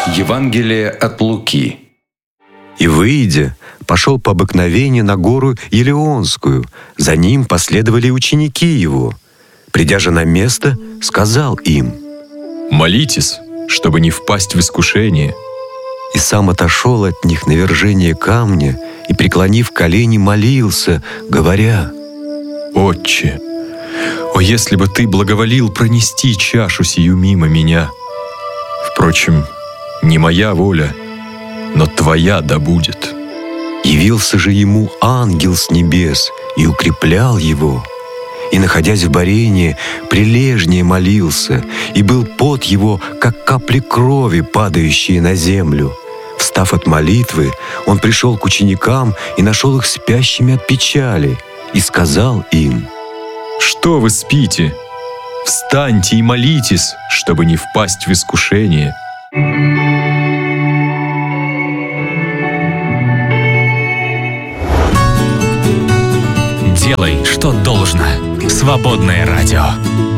Евангелие от Луки. И, выйдя, пошел по обыкновению на гору Елеонскую. За ним последовали ученики его. Придя же на место, сказал им: «Молитесь, чтобы не впасть в искушение». И сам отошел от них на вержение камня и, преклонив колени, молился, говоря: «Отче, о, если бы Ты благоволил пронести чашу сию мимо меня! Впрочем, не моя воля, но Твоя да будет». Явился же ему ангел с небес и укреплял его. И, находясь в борении, прилежнее молился, и был пот его, как капли крови, падающие на землю. Встав от молитвы, он пришел к ученикам и нашел их спящими от печали, и сказал им: «Что вы спите? Встаньте и молитесь, чтобы не впасть в искушение». Делай, что должно. Свободное радио.